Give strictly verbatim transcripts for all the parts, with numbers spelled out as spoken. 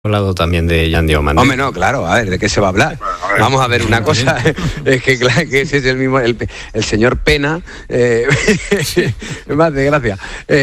hablado también de Jan Diomandé. Hombre, no, claro, a ver, ¿de qué se va a hablar? A ver, Vamos a ver una cosa, es que claro que ese es el mismo, el, el señor Pena, eh, más de gracia,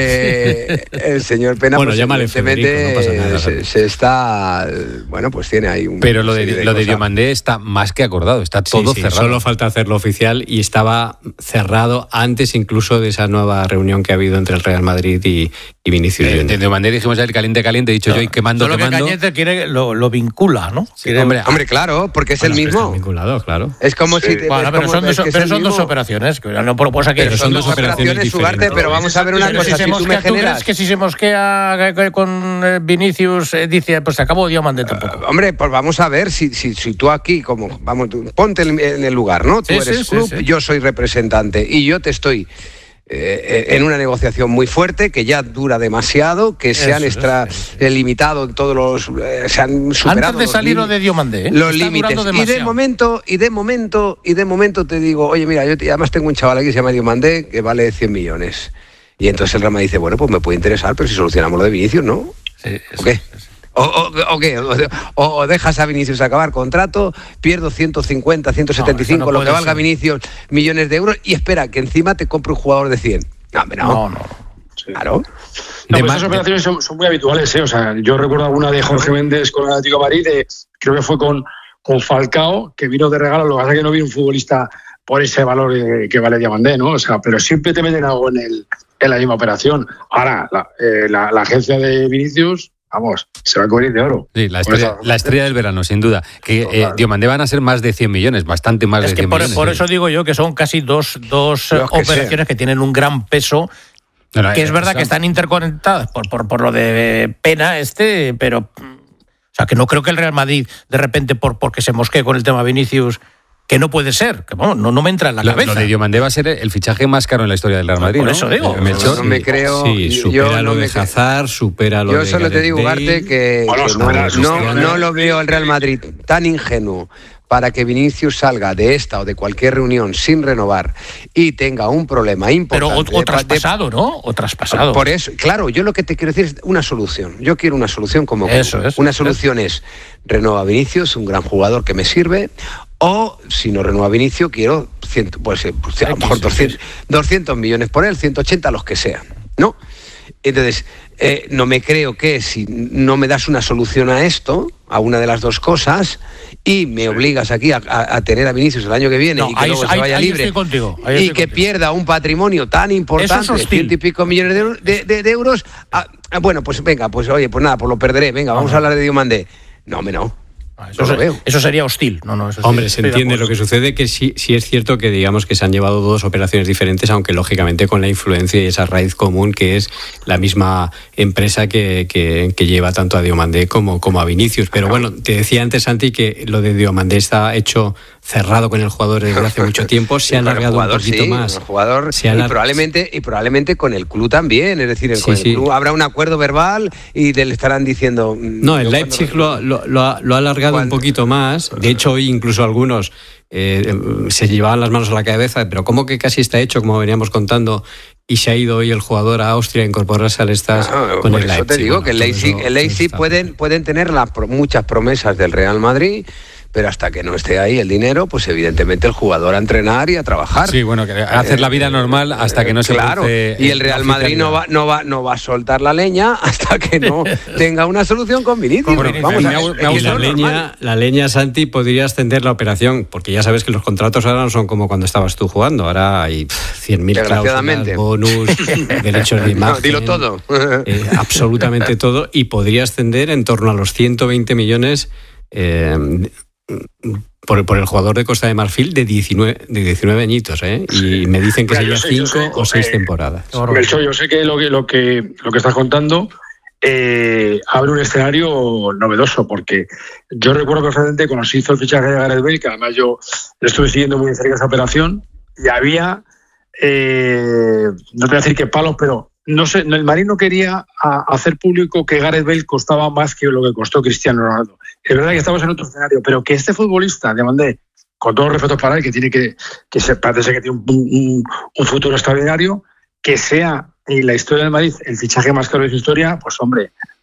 eh, el señor Pena, bueno, pues llámale Federico, no pasa nada, se, se está, bueno, pues tiene ahí un... Pero lo de, de, lo de Diomandé está más que acordado, está todo sí, sí, cerrado. Solo falta hacerlo oficial y estaba cerrado antes incluso de esa nueva reunión que ha habido entre el Real Madrid y, y Vinicius Junior. De Diomandé dijimos el caliente, caliente, he dicho no, yo y quemando, todo lo quemando. Que Cañete quiere, lo, lo vincula, ¿no? Sí, hombre, hombre, claro, porque es bueno, el mismo. Vinculado, claro. Es como sí. si... Te, bueno, pero como, son, dos, es pero son dos operaciones. No por cosa que pero son dos operaciones, Ugarte, pero vamos a ver una pero cosa. Si, si mosquea, tú me generas... ¿tú crees que si se mosquea con Vinicius, eh, dice, pues se acabó Diomandé tampoco? Uh, hombre, pues vamos a ver si, si, si tú aquí, como vamos, tú, ponte en el lugar, ¿no? Tú sí, eres sí, club, sí, sí. yo soy representante y yo te estoy... Eh, en una negociación muy fuerte que ya dura demasiado, que se han extra, eh, limitado todos los eh, se han superado antes de salir lo de Diomandé, ¿eh? los límites y de momento y de momento y de momento te digo, oye mira, yo te, además tengo un chaval aquí que se llama Diomandé que vale cien millones y entonces el Real Madrid dice, bueno, pues me puede interesar, pero si solucionamos lo de Vinicius, ¿no? Sí, ¿o qué? O, o, o, qué? O, o dejas a Vinicius acabar contrato, pierdo ciento cincuenta, ciento setenta y cinco, no, no lo que valga ser. Vinicius, millones de euros, y espera, que encima te compre un jugador de cien. No, no, no. no. Sí. Claro. No, pues esas operaciones son, son muy habituales, ¿eh? O sea, yo recuerdo alguna de Jorge Méndez con el Atlético de Madrid, de, creo que fue con, con Falcao, que vino de regalo, lo que pasa es que no vino un futbolista por ese valor eh, que vale Diomandé, ¿no? O sea, pero siempre te meten algo en, el, en la misma operación. Ahora, la, eh, la, la agencia de Vinicius... Vamos, se va a cubrir de oro. Sí, la estrella, la estrella del verano, sin duda. Que eh, Diomandé van a ser más de cien millones, bastante más es de que cien por, millones. Por eso digo yo que son casi dos, dos que operaciones sea. que tienen un gran peso, no, no, que es verdad que están interconectadas por, por, por lo de Pena, este, pero... O sea, que no creo que el Real Madrid, de repente, por porque se mosquee con el tema Vinicius... que no puede ser, que vamos, no, no me entra en la lo, cabeza. Lo de Diomandé va a ser el fichaje más caro en la historia del Real Madrid, por ¿no? eso digo. No, no me creo. Sí, supera yo lo no de me Hazard, supera lo yo de solo Gareth te digo, Ugarte, que, bueno, que supera, no, no, no lo veo el Real Madrid tan ingenuo para que Vinicius salga de esta o de cualquier reunión sin renovar y tenga un problema importante. Pero o, o traspasado, ¿no? O traspasado. Por eso, claro, yo lo que te quiero decir es una solución. Yo quiero una solución como... Eso es. Una solución es, renueva a Vinicius, un gran jugador que me sirve, o si no renueva a Vinicius, quiero cien, pues, pues, a lo mejor doscientos, doscientos millones por él, ciento ochenta, los que sean, ¿no? Entonces, eh, no me creo que si no me das una solución a esto, a una de las dos cosas, y me obligas aquí a, a, a tener a Vinicius el año que viene no, y que ahí, luego ahí, se vaya ahí libre estoy contigo, ahí y estoy que contigo. pierda un patrimonio tan importante, es ciento y pico millones de, de, de, de euros, a, a, bueno, pues venga, pues oye, pues nada, pues lo perderé, venga, vamos Ajá. a hablar de Diomandé. No, me no. Eso, no lo veo. Eso sería hostil. No, no, eso Hombre, sí, se entiende lo que sucede, que sí, sí es cierto que digamos que se han llevado dos operaciones diferentes, aunque lógicamente con la influencia y esa raíz común que es la misma empresa que, que, que lleva tanto a Diomandé como, como a Vinicius. Pero bueno, te decía antes, Santi, que lo de Diomandé está hecho cerrado con el jugador desde hace mucho tiempo, se ha alargado jugador, un poquito sí, más. El jugador, se alar... y, probablemente, y probablemente con el club también, es decir, el, sí, con el sí. club habrá un acuerdo verbal y le estarán diciendo... No, el Leipzig lo, lo, lo, ha, lo ha alargado ¿Cuándo? un poquito más. De hecho, hoy incluso algunos eh, se llevaban las manos a la cabeza, pero ¿cómo que casi está hecho, como veníamos contando, y se ha ido hoy el jugador a Austria a incorporarse al Stars no, con por el eso Leipzig? te digo bueno, que el Leipzig, eso, el Leipzig pueden, pueden tener la, muchas promesas del Real Madrid, pero hasta que no esté ahí el dinero, pues evidentemente el jugador a entrenar y a trabajar. Sí, bueno, que a hacer la vida normal hasta que no se claro, y el Real Madrid no va, no va, no va a soltar la leña hasta que no tenga una solución con Vinicius. Bueno, vamos a ver, y la leña, la leña, Santi, podría extender la operación, porque ya sabes que los contratos ahora no son como cuando estabas tú jugando, ahora hay cien mil cláusulas, bonus, derechos de imagen. No, dilo todo. Eh, absolutamente todo, y podría ascender en torno a los ciento veinte millones eh, Por, por el jugador de Costa de Marfil de diecinueve, de diecinueve añitos, ¿eh? Y me dicen que sería cinco o seis temporadas. Melchor, yo sé que lo que, lo que, lo que estás contando eh, abre un escenario novedoso, porque yo recuerdo perfectamente cuando se hizo el fichaje de Gareth Bale, que además yo estuve siguiendo muy de cerca esa operación, y había, eh, no te voy a decir que palos, pero no sé, el Madrid no quería a, hacer público que Gareth Bale costaba más que lo que costó Cristiano Ronaldo. Es verdad que estamos en otro escenario, pero que este futbolista, Diomandé, con todos los respetos para él, que tiene que, que se, parece que tiene un, un, un futuro extraordinario, que sea en la historia del Madrid el fichaje más caro de su historia, pues hombre,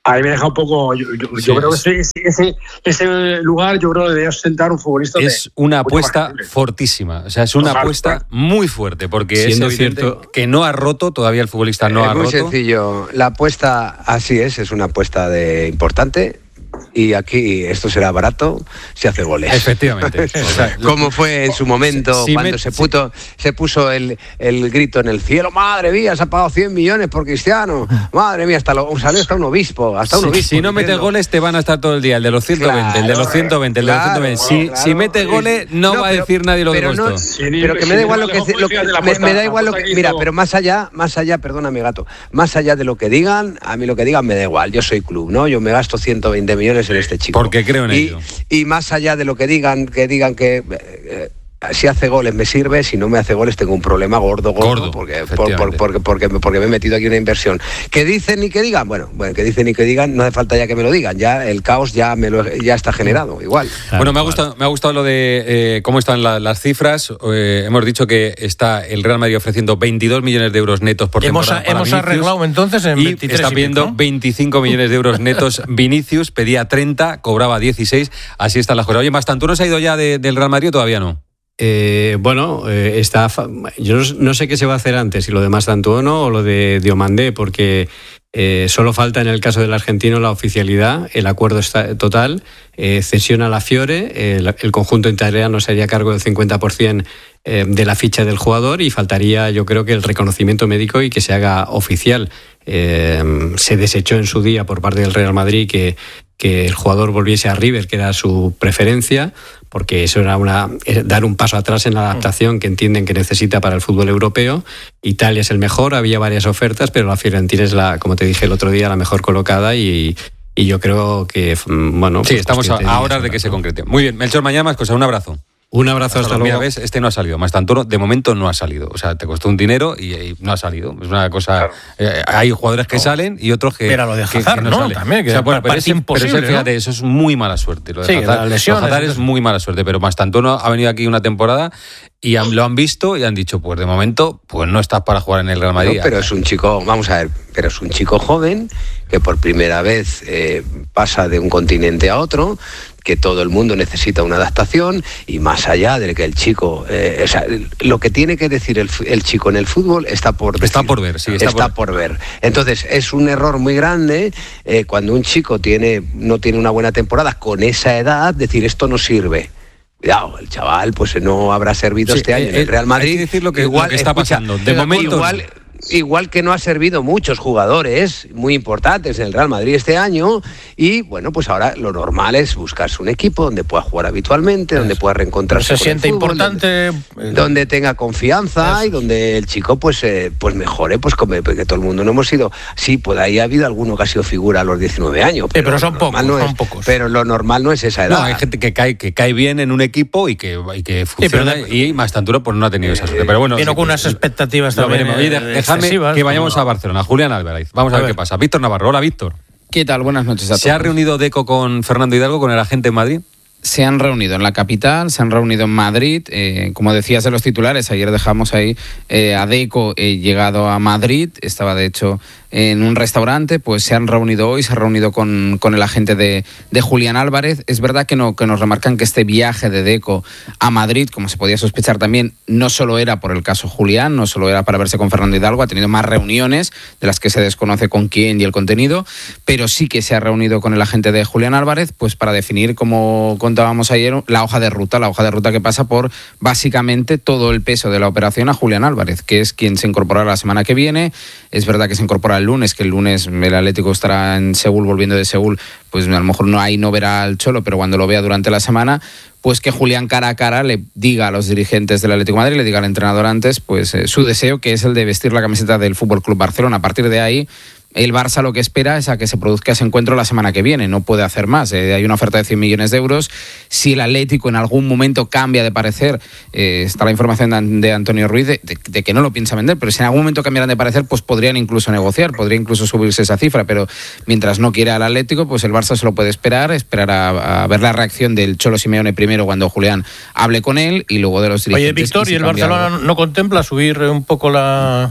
ahí me deja un poco. Yo, yo, sí, yo creo que ese, ese, ese lugar, yo creo que debería sentar un futbolista. Es de, una apuesta fortísima. O sea, es una Ojalá, apuesta claro. muy fuerte, porque siendo es cierto que no ha roto, todavía el futbolista no es ha roto. Es muy sencillo. La apuesta, así es, es una apuesta de importante. Y aquí esto será barato si hace goles. Efectivamente. O sea, como fue en su momento si, si cuando me, se, puto, si. se puso el, el grito en el cielo, madre mía, se ha pagado cien millones por Cristiano, madre mía, hasta lo, salió hasta un obispo, hasta un sí, obispo. Si no metes goles te van a estar todo el día, el de los ciento veinte, claro, el de los ciento veinte, el de los ciento veinte. Claro, si, claro, si metes goles no, no va pero, a decir nadie lo de esto. No, sí, pero que me da igual lo que, lo que me, me da igual lo que mira, pero más allá, más allá, perdóname gato, más allá de lo que digan, a mí lo que digan me da igual, yo soy club, ¿no? Yo me gasto ciento veinte millones en este chico. Porque creo en y, ello. Y más allá de lo que digan, que digan que eh, si hace goles me sirve, si no me hace goles tengo un problema gordo, gordo, gordo porque, por, por, porque, porque, porque me he metido aquí una inversión. Que dicen y que digan, bueno, bueno, que dicen y que digan, no hace falta ya que me lo digan, ya el caos ya me lo, ya está generado, igual. Claro, bueno, me ha gustado, me ha gustado lo de eh, cómo están la, las cifras. Eh, hemos dicho que está el Real Madrid ofreciendo veintidós millones de euros netos por hemos, temporada. Hemos para arreglado entonces en y veintitrés. Está pidiendo ¿no? veinticinco millones de euros netos Vinicius, pedía treinta, cobraba dieciséis, así están las cosas. Oye, ¿Mastantuono se ha ido ya de, del Real Madrid o todavía no? Eh, bueno, eh, está. Yo no sé qué se va a hacer antes, si lo de Mastantuono o lo de Diomandé, porque eh, solo falta en el caso del argentino la oficialidad, el acuerdo está total, eh, cesión a la Fiore, el, el conjunto italiano se haría cargo del cincuenta por ciento eh, de la ficha del jugador y faltaría, yo creo que el reconocimiento médico y que se haga oficial. Eh, se desechó en su día por parte del Real Madrid que, que el jugador volviese a River, que era su preferencia, porque eso era una dar un paso atrás en la adaptación que entienden que necesita para el fútbol europeo. Italia es el mejor, había varias ofertas, pero la Fiorentina es la, como te dije el otro día, la mejor colocada y, y yo creo que, bueno... Sí, pues estamos pues, a, a horas de que se concrete. Muy bien, Melchor, mañana más cosas, un abrazo. Un abrazo, hasta, hasta luego. Mira, ves, este no ha salido. Mastantuono, de momento no ha salido. O sea, te costó un dinero y, y no ha salido. Es una cosa... Claro. Eh, hay jugadores que no. salen y otros que, pero lo de Hazard, que, que no, ¿no? salen. También, que o sea, bueno, pero es imposible, pero ese, fíjate, ¿no? eso es muy mala suerte. Lo de sí, Hazard, la lesión, Hazard es muy mala suerte, pero Mastantuono ha venido aquí una temporada y han, lo han visto y han dicho, pues de momento, pues no estás para jugar en el Real Madrid. No, pero es un chico, vamos a ver, pero es un chico joven que por primera vez eh, pasa de un continente a otro, que todo el mundo necesita una adaptación y más allá de que el chico, eh, o sea, lo que tiene que decir el, el chico en el fútbol está por decir, está por ver, sí, está, está por... por ver. Entonces es un error muy grande eh, cuando un chico tiene no tiene una buena temporada con esa edad, decir esto no sirve. Cuidado, el chaval pues no habrá servido sí, este año eh, en el Real Madrid. Hay que decir lo que, igual, lo que está escucha, pasando. De momento igual. Igual que no ha servido muchos jugadores muy importantes en el Real Madrid este año y bueno, pues ahora lo normal es buscarse un equipo donde pueda jugar habitualmente, donde pueda reencontrarse se siente fútbol, importante, donde, donde tenga confianza eso. Y donde el chico pues eh, pues mejore, pues como porque todo el mundo no hemos sido, sí, pues ahí ha habido alguno que ha sido figura a los diecinueve años, pero, sí, pero son pocos, no son es, pocos. Pero lo normal no es esa edad. No, hay gente que cae que cae bien en un equipo y que, y que funciona sí, pero, y Mastantuono pues no ha tenido esa suerte, pero bueno, vino sí, con unas expectativas también. Oye, dejadme que vayamos a Barcelona. Julián Álvarez. Vamos a, a ver, ver qué pasa. Víctor Navarro. Hola, Víctor. ¿Qué tal? Buenas noches a todos. ¿Se ha reunido Deco con Fernando Hidalgo, con el agente en Madrid? Se han reunido en la capital, se han reunido en Madrid. Eh, como decías en los titulares, ayer dejamos ahí eh, a Deco eh, llegado a Madrid. Estaba, de hecho, en un restaurante. Pues se han reunido hoy, se ha reunido con, con el agente de, de Julián Álvarez. Es verdad que, no, que nos remarcan que este viaje de Deco a Madrid, como se podía sospechar también, no solo era por el caso Julián, no solo era para verse con Fernando Hidalgo, ha tenido más reuniones de las que se desconoce con quién y el contenido, pero sí que se ha reunido con el agente de Julián Álvarez pues para definir, como contábamos ayer, la hoja de ruta, la hoja de ruta que pasa por básicamente todo el peso de la operación a Julián Álvarez, que es quien se incorporará la semana que viene. Es verdad que se incorpora el lunes, que el lunes el Atlético estará en Seúl, volviendo de Seúl, pues a lo mejor no ahí no verá al Cholo, pero cuando lo vea durante la semana, pues que Julián cara a cara le diga a los dirigentes del Atlético de Madrid, le diga al entrenador antes, pues eh, su deseo, que es el de vestir la camiseta del F C Barcelona. A partir de ahí, el Barça lo que espera es a que se produzca ese encuentro la semana que viene, no puede hacer más. Eh, hay una oferta de cien millones de euros. Si el Atlético en algún momento cambia de parecer, eh, está la información de, de Antonio Ruiz de, de, de que no lo piensa vender, pero si en algún momento cambiaran de parecer, pues podrían incluso negociar, podría incluso subirse esa cifra, pero mientras no quiera al Atlético, pues el Barça se lo puede esperar, esperar a, a ver la reacción del Cholo Simeone primero cuando Julián hable con él y luego de los dirigentes. Oye, Víctor, ¿y, si ¿y el Barcelona algo? no contempla subir un poco la...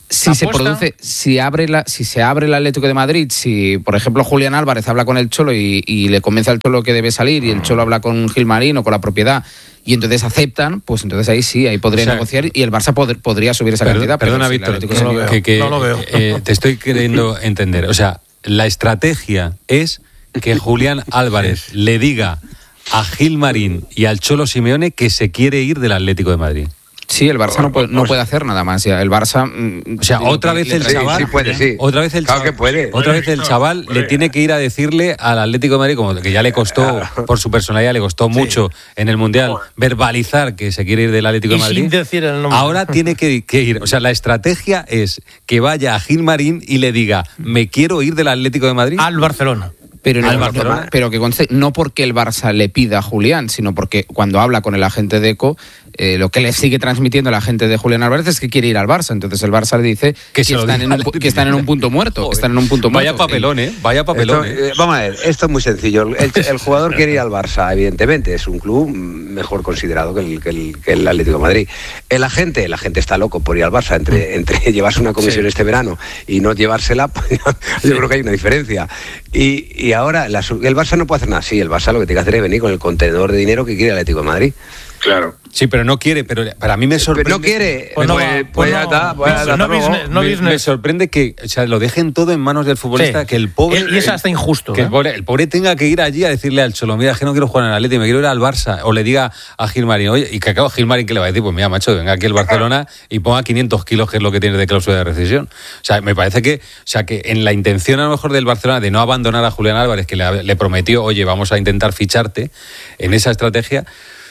Si se produce, si abre la, si se abre el Atlético de Madrid, si por ejemplo Julián Álvarez habla con el Cholo y, y le convence al Cholo que debe salir y el Cholo habla con Gilmarín o con la propiedad y entonces aceptan, pues entonces ahí sí, ahí podría o sea, negociar y el Barça pod- podría subir esa perdón, cantidad. Perdona, pero Víctor, si no, lo que, que, no lo veo. Eh, te estoy queriendo entender. O sea, la estrategia es que Julián Álvarez le diga a Gilmarín y al Cholo Simeone que se quiere ir del Atlético de Madrid. Sí, el Barça no puede, no puede hacer nada más. Ya. El Barça, o sea, otra vez el chaval, sí, sí puede, sí. otra vez el claro chaval, que puede. otra vez el chaval le tiene que ir a decirle al Atlético de Madrid, como que ya le costó por su personalidad, le costó mucho sí. en el Mundial verbalizar que se quiere ir del Atlético de Madrid. Sin decir el nombre. Ahora tiene que, que ir, o sea, la estrategia es que vaya a Gilmarín y le diga, me quiero ir del Atlético de Madrid al Barcelona. Pero, no, Barcelona. pero que conste, no porque el Barça le pida a Julián, sino porque cuando habla con el agente de Eco, eh, lo que le sigue transmitiendo el agente de Julián Álvarez es que quiere ir al Barça. Entonces el Barça le dice que, que, están, en un, que están en un punto muerto. Que están en un punto Vaya muerto. papelón, ¿eh? Vaya papelón. Esto, ¿eh? eh, vamos a ver, esto es muy sencillo. El, el jugador quiere ir al Barça, evidentemente. Es un club mejor considerado que el, que el, que el Atlético de Madrid. El agente, el agente está loco por ir al Barça. Entre, entre llevarse una comisión sí. este verano y no llevársela, pues, yo creo que hay una diferencia. Y, y ahora la, el Barça no puede hacer nada. Sí, el Barça lo que tiene que hacer es venir con el contenedor de dinero que quiere el Atlético de Madrid. Claro. Sí, pero no quiere, pero para mí me sorprende. Pero no quiere. Pues no, pues, pues, pues no, está, pues no, no, business, no me, business. me sorprende que, o sea, lo dejen todo en manos del futbolista, sí. que el pobre y eso hasta injusto, que ¿eh? el, pobre, el pobre tenga que ir allí a decirle al Cholo, mira, que no quiero jugar en el Atlético, me quiero ir al Barça, o le diga a Gilmarín, oye, y que acaba Gilmarín que le va a decir, pues mira, macho, venga aquí el Barcelona y ponga quinientos kilos, que es lo que tiene de cláusula de rescisión. O sea, me parece que, o sea, que en la intención a lo mejor del Barcelona de no abandonar a Julián Álvarez, que le, le prometió, oye, vamos a intentar ficharte, en esa estrategia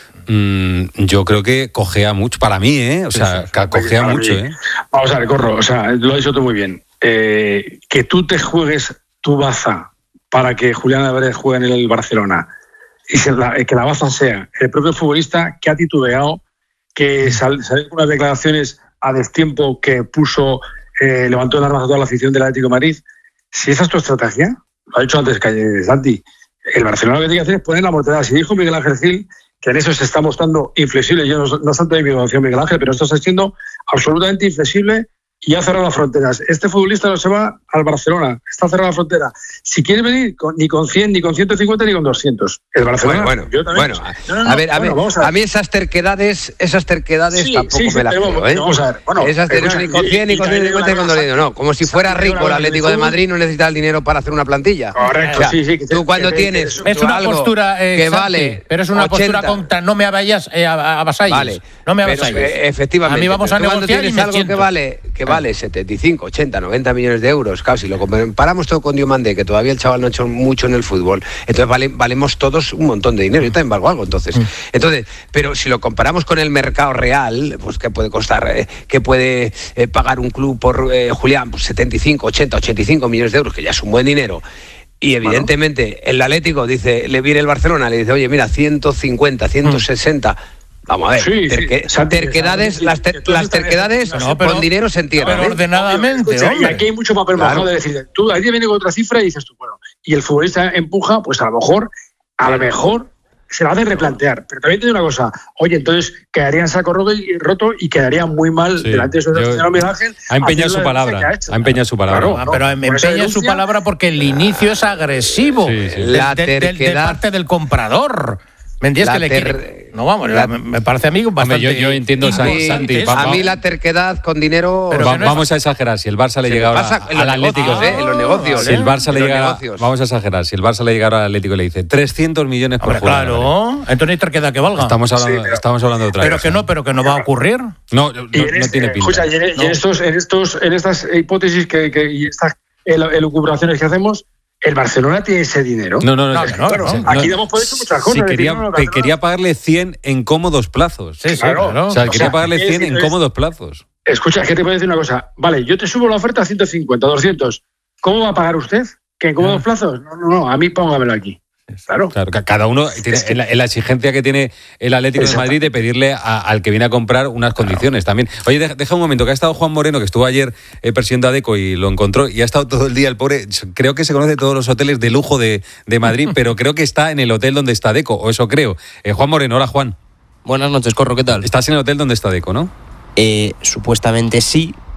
yo creo que cojea mucho, para mí, ¿eh? O sea, sí, sí, sí. cojea para mucho, mí. ¿eh? Vamos a ver, Corro, o sea, lo has dicho tú muy bien. Eh, que tú te juegues tu baza para que Julián Álvarez juegue en el Barcelona y se la, que la baza sea el propio futbolista que ha titubeado, que salió sal, con unas declaraciones a destiempo que puso, eh, levantó el armas a toda la afición del Atlético de Madrid. Si esa es tu estrategia, lo ha dicho antes Santi, el Barcelona lo que tiene que hacer es poner la mortera. Si dijo Miguel Ángel Gil que en eso se está mostrando inflexible. Yo no, no salto de mi emoción, Miguel Ángel, pero esto está siendo absolutamente inflexible y ha cerrado las fronteras. Este futbolista no se va al Barcelona, está cerrada la frontera. Si quiere venir, con, ni con cien, ni con ciento cincuenta, ni con doscientos. El Barcelona, bueno, bueno, yo también. Bueno, no, no, no, a ver, a, bueno, ver a, a mí esas terquedades, esas terquedades sí, tampoco sí, sí, me las creo, vamos, ¿eh? Vamos a ver, bueno, esas de, no, ni con cien, ni con ciento cincuenta, ni con doscientos, no. Como si fuera rico el Atlético de Madrid, no necesita el dinero para hacer una plantilla. Correcto, o sea, sí, sí. Que tú cuando que, tienes es una postura eh, que vale, pero es una postura contra no me avayas eh, a, a vasallos. Vale, no me avasalles. Eh, efectivamente. A mí vamos a negociar y me algo que vale, que vale setenta y cinco, ochenta, noventa millones de euros, claro, si lo comparamos todo con Diomandé, que todavía el chaval no ha hecho mucho en el fútbol, entonces vale, valemos todos un montón de dinero. Yo también valgo algo, entonces. Entonces, pero si lo comparamos con el mercado real, pues ¿qué puede costar? Eh, ¿Qué puede eh, pagar un club por eh, Julián? Pues setenta y cinco, ochenta, ochenta y cinco millones de euros, que ya es un buen dinero. Y evidentemente bueno. el Atlético dice, le viene el Barcelona, le dice, oye, mira, ciento cincuenta, ciento sesenta. Mm. Vamos a ver, sí, terque, sí. terquedades, sí, las, ter, las terquedades no, pero, con dinero se entierran. Pero ¿eh? ordenadamente, Escucha, hombre. Y aquí hay mucho papel claro. mojado de decir, tú ahí viene con otra cifra y dices tú, bueno, y el futbolista empuja, pues a lo mejor, a lo mejor se la hace replantear. Pero también te digo una cosa, oye, entonces quedaría en saco roto y, roto y quedaría muy mal sí, delante de su señor Miguel Ángel. Ha empeñado su palabra, ha, ha empeñado su palabra. Claro, no, pero empeña su palabra porque el inicio es agresivo sí, sí. La de, de, de, de parte del comprador. ¿Me entiendes que le quiere? No, vamos, la, me parece a mí bastante... Hombre, yo, yo entiendo, Santi. Santi a mí la terquedad con dinero... Pero va, no vamos es... a exagerar, si el Barça le llega ahora al Atlético... Negocios, ¿eh? En los negocios. Si el Barça le llega... Vamos a exagerar, si el Barça le llega al Atlético y le dice trescientos millones por Hombre, jugador. Claro, entonces hay terquedad que valga. Estamos hablando, sí, pero, estamos hablando de otra pero cosa. Que no, pero que no va a ocurrir. No, no, no, este, no tiene pinta. Escucha, y en, no. y en, estos, en, estos, en estas hipótesis que, que, y estas elucubraciones que hacemos... El Barcelona tiene ese dinero. No, no, no. no, no, no, no. Aquí damos por hecho muchas cosas. Sí, quería, decir, no, no, quería pagarle cien en cómodos plazos. Sí, sí, claro. claro. O sea, o quería sea, pagarle cien es, en es, cómodos plazos. Escucha, que te puedo decir una cosa. Vale, yo te subo la oferta a ciento cincuenta, doscientos. ¿Cómo va a pagar usted? ¿Que en cómodos plazos? No, no, no. A mí póngamelo aquí. Claro. claro. Cada uno tiene en la, en la exigencia que tiene el Atlético Exacto. de Madrid de pedirle a, al que viene a comprar unas condiciones claro. también. Oye, deja, deja un momento, que ha estado Juan Moreno, que estuvo ayer eh, presidiendo a Deco y lo encontró, y ha estado todo el día el pobre. Creo que se conoce todos los hoteles de lujo de, de Madrid, pero creo que está en el hotel donde está Deco, o eso creo. Eh, Juan Moreno, hola Juan. Buenas noches, Corro, ¿qué tal? Estás en el hotel donde está Deco, ¿no? Eh, supuestamente sí,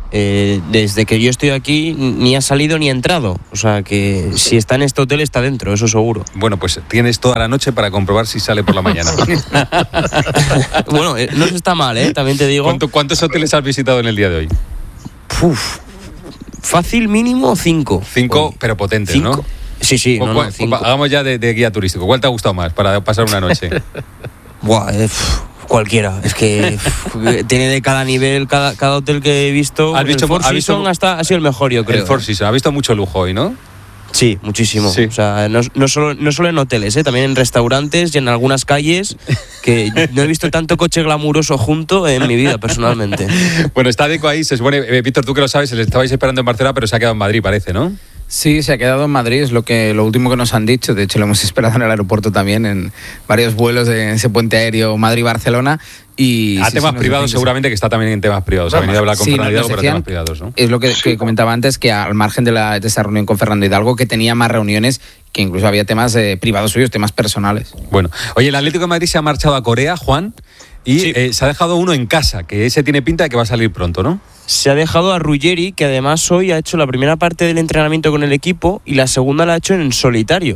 eh, desde que yo estoy aquí ni ha salido ni ha entrado. O sea que si está en este hotel está dentro, eso seguro. Bueno, pues tienes toda la noche para comprobar si sale por la mañana. Bueno, eh, no se está mal, ¿eh? También te digo. ¿Cuánto, ¿Cuántos hoteles has visitado en el día de hoy? Uf, fácil mínimo cinco. Cinco, Hoy. pero potentes, ¿Cinco? ¿no? Sí, sí, no, no, cinco. Hagamos ya de, de guía turístico. ¿Cuál te ha gustado más para pasar una noche? Buah, eh, pf, cualquiera. Es que pf, tiene de cada nivel, cada, cada hotel que he visto. ¿Has visto, el Four has visto, Seasons hasta ha sido el mejor, yo creo. El Four Seasons. Ha visto mucho lujo hoy, ¿no? Sí, muchísimo. Sí. O sea, no, no, solo, no solo en hoteles, ¿eh? También en restaurantes y en algunas calles, que no he visto tanto coche glamuroso junto en mi vida, personalmente. Bueno, está Deco ahí, se supone, eh, Víctor, tú que lo sabes, le estabais esperando en Barcelona, pero se ha quedado en Madrid, parece, ¿no? Sí, se ha quedado en Madrid, es lo que lo último que nos han dicho. De hecho, lo hemos esperado en el aeropuerto también, en varios vuelos de ese puente aéreo Madrid-Barcelona. Y a sí, temas sí, privados, seguramente que está también en temas privados. Bueno, ha venido a hablar con sí, Fernando Hidalgo, decían, pero temas privados, ¿no? Es lo que, que comentaba antes, que al margen de, la, de esa reunión con Fernando Hidalgo, que tenía más reuniones, que incluso había temas eh, privados suyos, temas personales. Bueno, oye, el Atlético de Madrid se ha marchado a Corea, Juan, y sí. eh, se ha dejado uno en casa, que ese tiene pinta de que va a salir pronto, ¿no? Se ha dejado a Ruggeri, que además hoy ha hecho la primera parte del entrenamiento con el equipo y la segunda la ha hecho en solitario.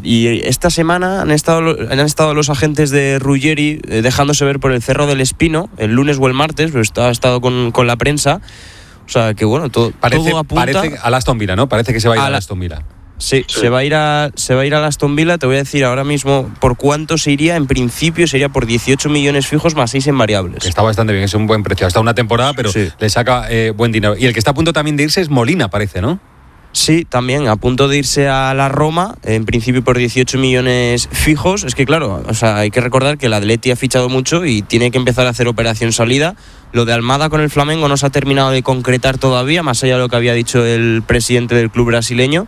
Y esta semana han estado, han estado los agentes de Ruggeri eh, dejándose ver por el Cerro del Espino, el lunes o el martes, pero ha estado con, con la prensa. O sea que bueno, todo, parece, todo apunta... Parece a Aston Villa, ¿no? Parece que se va a ir a, a la Aston Villa. Sí, sí, se va a ir a se va a ir a Aston Villa. Te voy a decir ahora mismo por cuánto se iría. En principio sería por dieciocho millones fijos más seis en variables. Que está bastante bien, es un buen precio. Hasta una temporada, pero sí. le saca eh, buen dinero. Y el que está a punto también de irse es Molina, parece, ¿no? Sí, también a punto de irse a la Roma, en principio por dieciocho millones fijos. Es que claro, o sea, hay que recordar que el Atleti ha fichado mucho y tiene que empezar a hacer operación salida. Lo de Almada con el Flamengo no se ha terminado de concretar todavía, más allá de lo que había dicho el presidente del club brasileño.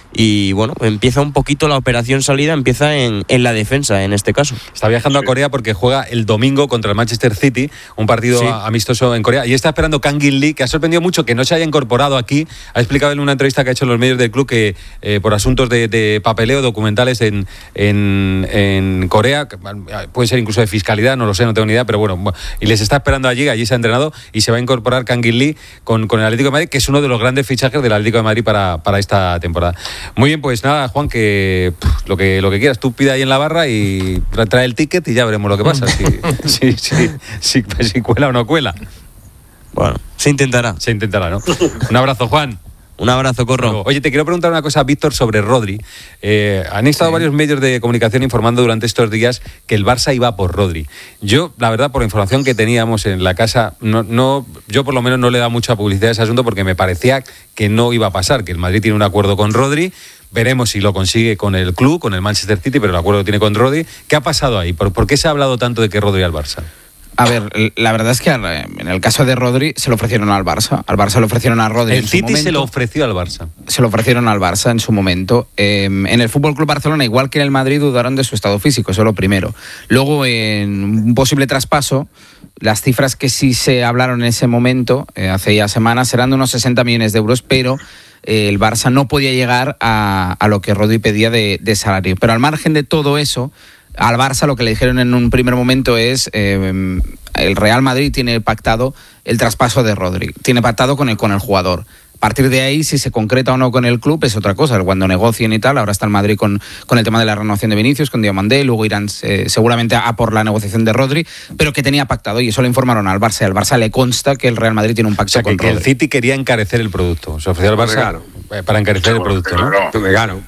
Y bueno, empieza un poquito la operación salida, empieza en, en la defensa en este caso. Está viajando sí. a Corea porque juega el domingo contra el Manchester City, un partido sí. amistoso en Corea, y está esperando Kang In Lee, que ha sorprendido mucho que no se haya incorporado aquí. Ha explicado en una entrevista que ha hecho en los medios del club que eh, por asuntos de, de papeleo documentales en, en, en Corea, puede ser incluso de fiscalidad, no lo sé, no tengo ni idea, pero bueno, y les está esperando allí, allí se ha entrenado y se va a incorporar Kang In Lee con, con el Atlético de Madrid, que es uno de los grandes fichajes del Atlético de Madrid para, para esta temporada. Muy bien, pues nada, Juan, que pff, lo que lo que quieras, tú pide ahí en la barra y trae el ticket y ya veremos lo que pasa, si, si, si, si, si cuela o no cuela. Bueno, se intentará. Se intentará, ¿no? Un abrazo, Juan. Un abrazo, Corro. Oye, te quiero preguntar una cosa, Víctor, sobre Rodri. Eh, han estado sí. varios medios de comunicación informando durante estos días que el Barça iba por Rodri. Yo, la verdad, por la información que teníamos en la casa, no, no, yo por lo menos no le he dado mucha publicidad a ese asunto porque me parecía que no iba a pasar, que el Madrid tiene un acuerdo con Rodri. Veremos si lo consigue con el club, con el Manchester City, pero el acuerdo que tiene con Rodri. ¿Qué ha pasado ahí? ¿Por, ¿Por qué se ha hablado tanto de que Rodri al Barça? A ver, la verdad es que en el caso de Rodri se lo ofrecieron al Barça. Al Barça le ofrecieron a Rodri el en City su momento. Se lo ofreció al Barça. Se lo ofrecieron al Barça en su momento. Eh, en el F C Barcelona, igual que en el Madrid, dudaron de su estado físico, eso es lo primero. Luego, en un posible traspaso, las cifras que sí se hablaron en ese momento, eh, hace ya semanas, eran de unos sesenta millones de euros, pero eh, el Barça no podía llegar a, a lo que Rodri pedía de, de salario. Pero al margen de todo eso, al Barça lo que le dijeron en un primer momento es eh, el Real Madrid tiene pactado el traspaso de Rodri, tiene pactado con el, con el jugador. A partir de ahí, si se concreta o no con el club, es otra cosa. Cuando negocien y tal, ahora está el Madrid con, con el tema de la renovación de Vinicius, con Diomandé, luego irán eh, seguramente a por la negociación de Rodri, pero que tenía pactado, y eso lo informaron al Barça. Al Barça le consta que el Real Madrid tiene un pacto, o sea, con que, Rodri. Que el City quería encarecer el producto. Se ofreció al Barça para encarecer el producto, ¿no? Me gano.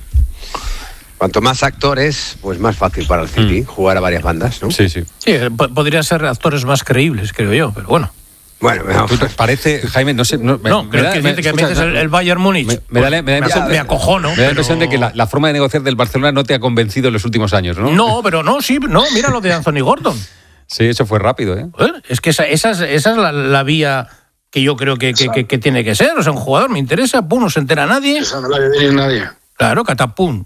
Cuanto más actores, pues más fácil para el City mm. jugar a varias bandas, ¿no? Sí, sí. Sí, podrían ser actores más creíbles, creo yo, pero bueno. Bueno, me parece, Jaime, no sé... No, me, no me creo da, que, me, que escucha, me dices el, el Bayern Múnich. Me, me, da, me, da me, impresión, me acojono. Me da la impresión pero... de que la, la forma de negociar del Barcelona no te ha convencido en los últimos años, ¿no? No, pero no, sí, no, mira lo de Anthony Gordon. Sí, eso fue rápido, ¿eh? Es que esa, esa, es, esa es la, la vía que yo creo que, que, que, que tiene que ser. O sea, un jugador me interesa, pum, no se entera nadie. Esa no la debe nadie. Claro, catapum.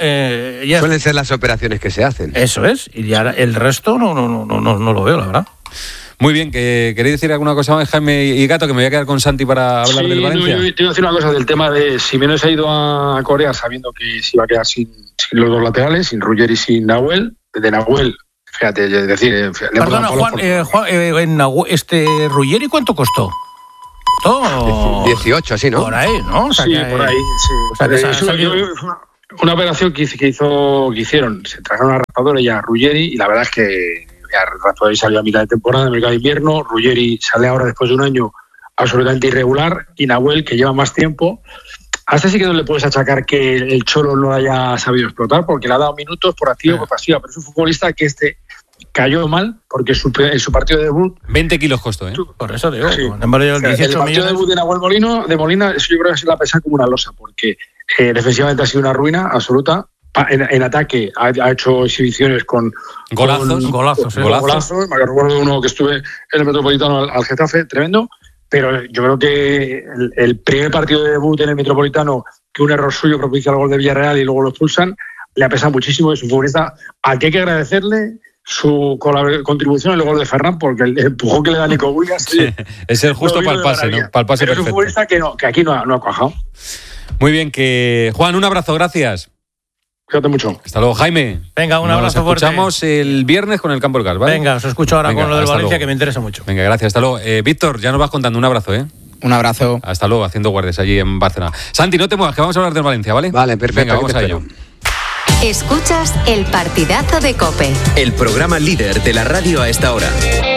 Eh, ya Suelen ser las operaciones que se hacen. Eso es, y ya el resto no, no, no, no, no lo veo, la verdad. Muy bien, que ¿queréis decir alguna cosa más, Jaime y Gato, que me voy a quedar con Santi para hablar sí, del Valencia? No, yo te iba a decir una cosa del tema de Simeone se ha ido a Corea sabiendo que se iba a quedar sin, sin los dos laterales, sin Ruggeri y sin Nahuel. De Nahuel, fíjate, es decir... Perdona, Juan, eh, Juan eh, en Nahuel, este Ruggeri, ¿cuánto costó? Oh, dieciocho, así, ¿no? Por ahí, ¿no? O sea, sí, que, por ahí, sí. O sea, que es se ha salido... una, una operación que, hizo, que, hizo, que hicieron, se trajeron a Raspadori y a Ruggeri, y la verdad es que Raspadori salió a mitad de temporada, en el mercado de invierno, Ruggeri sale ahora después de un año absolutamente irregular, y Nahuel, que lleva más tiempo, hasta sí que no le puedes achacar que el Cholo no haya sabido explotar, porque le ha dado minutos por activa o por pasiva, pero es un futbolista que este cayó mal, porque su, en su partido de debut... veinte kilos costó, ¿eh? Por eso digo, sí. el dieciocho el partido millones... de debut de Nahuel Molino, de Molina, eso yo creo que se la pesa como una losa, porque eh, defensivamente ha sido una ruina absoluta. En, en ataque ha, ha hecho exhibiciones con... Golazos. Con, golazos, ¿eh? golazos. golazos. Me recuerdo uno que estuve en el Metropolitano al, al Getafe, tremendo. Pero yo creo que el, el primer partido de debut en el Metropolitano, que un error suyo propicia el gol de Villarreal y luego lo expulsan, le ha pesado muchísimo. Es un futbolista al que hay que agradecerle su contribución en el gol de Ferran, porque el empujón que le da Nico Williams... Sí, es el justo para el pase, ¿no? Para el pase pero perfecto. Es un futbolista que, no, que aquí no ha, no ha cuajado. Muy bien, que Juan, un abrazo, gracias. Cuídate mucho. Hasta luego, Jaime. Venga, un abrazo Nos fuerte. escuchamos el viernes con el Campo del Gas, ¿vale? Venga, os escucho ahora Venga, con lo del Valencia, luego. que me interesa mucho. Venga, gracias, hasta luego. Eh, Víctor, ya nos vas contando, un abrazo, ¿eh? Un abrazo. Hasta luego, haciendo guardias allí en Barcelona. Santi, no te muevas, que vamos a hablar del Valencia, ¿vale? Vale, perfecto. Venga, vamos a ello. Escuchas el partidazo de COPE. El programa líder de la radio a esta hora.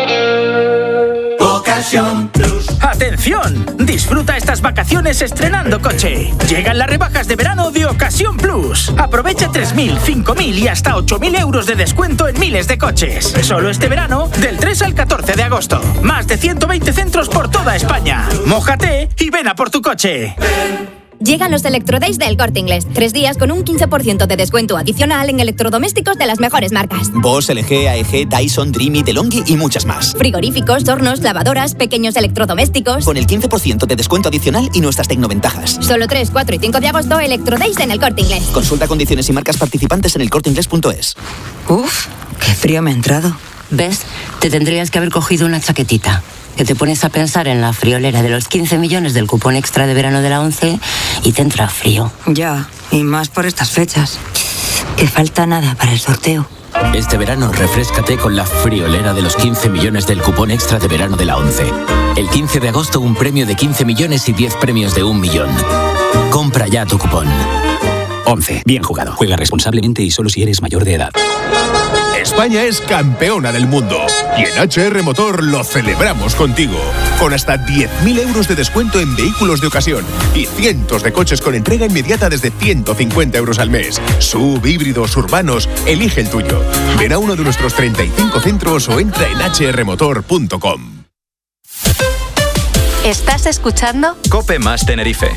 Ocasión Plus. ¡Atención! Disfruta estas vacaciones estrenando coche. Llegan las rebajas de verano de Ocasión Plus. Aprovecha tres mil, cinco mil y hasta ocho mil euros de descuento en miles de coches. Solo este verano, del tres al catorce de agosto. Más de ciento veinte centros por toda España. Mójate y ven a por tu coche. Llegan los Electrodays del Corte Inglés. Tres días con un quince por ciento de descuento adicional en electrodomésticos de las mejores marcas. Bosch, L G, A E G, Dyson, Dreamy, DeLonghi y muchas más. Frigoríficos, hornos, lavadoras, pequeños electrodomésticos. Con el quince por ciento de descuento adicional y nuestras tecnoventajas. Solo tres, cuatro y cinco de agosto, Electrodays en el Corte Inglés. Consulta condiciones y marcas participantes en el corte inglés punto es. Uf, qué frío me ha entrado. ¿Ves? Te tendrías que haber cogido una chaquetita. Que te pones a pensar en la friolera de los quince millones del cupón extra de verano de la ONCE y te entra frío. Ya, y más por estas fechas. Que falta nada para el sorteo. Este verano refréscate con la friolera de los quince millones del cupón extra de verano de la ONCE. El quince de agosto un premio de quince millones y diez premios de un millón. Compra ya tu cupón. ONCE. Bien jugado. Juega responsablemente y solo si eres mayor de edad. España es campeona del mundo y en H R Motor lo celebramos contigo. Con hasta diez mil euros de descuento en vehículos de ocasión y cientos de coches con entrega inmediata desde ciento cincuenta euros al mes. Sub, híbridos, urbanos, elige el tuyo. Ven a uno de nuestros treinta y cinco centros o entra en h r motor punto com. ¿Estás escuchando? COPE más Tenerife.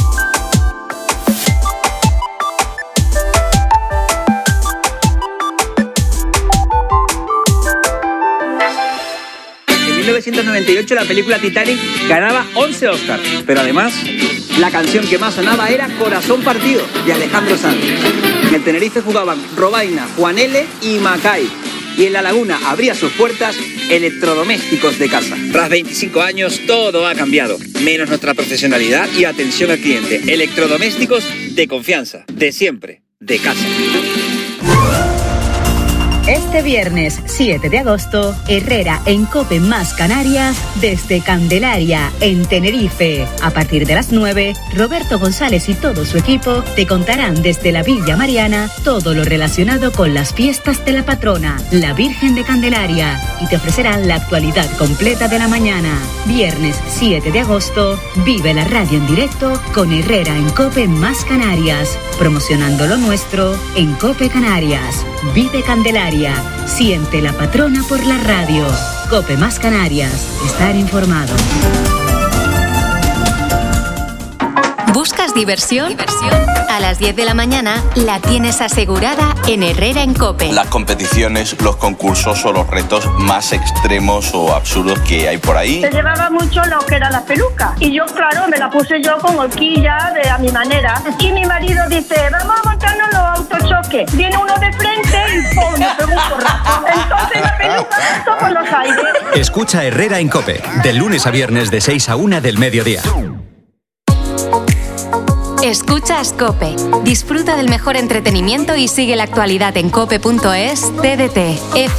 En mil novecientos noventa y ocho la película Titanic ganaba once Oscars, pero además la canción que más sonaba era Corazón Partido, de Alejandro Sanz. En el Tenerife jugaban Robaina, Juan L. y Macay. Y en La Laguna abría sus puertas Electrodomésticos de Casa. Tras veinticinco años todo ha cambiado, menos nuestra profesionalidad y atención al cliente. Electrodomésticos de confianza, de siempre, de casa. Este viernes siete de agosto, Herrera en COPE más Canarias desde Candelaria, en Tenerife. A partir de las nueve, Roberto González y todo su equipo te contarán desde la Villa Mariana todo lo relacionado con las fiestas de la patrona, la Virgen de Candelaria, y te ofrecerán la actualidad completa de la mañana. Viernes siete de agosto, vive la radio en directo con Herrera en COPE más Canarias, promocionando lo nuestro en COPE Canarias. Vive Candelaria. Siente la patrona por la radio. COPE más Canarias. Estar informado. ¿Buscas diversión? ¿Diversión? A las diez de la mañana la tienes asegurada en Herrera en COPE. Las competiciones, los concursos o los retos más extremos o absurdos que hay por ahí. Se llevaba mucho lo que era la peluca. Y yo, claro, me la puse yo con horquilla de a mi manera. Y mi marido dice, vamos a montarnos los autochoques. Viene uno de frente y ¡pum! Me pegó un porrazo. Entonces la peluca saltó por los aires. Escucha Herrera en COPE, de lunes a viernes de seis a una del mediodía. Escuchas COPE. Disfruta del mejor entretenimiento y sigue la actualidad en cope punto es, T D T, F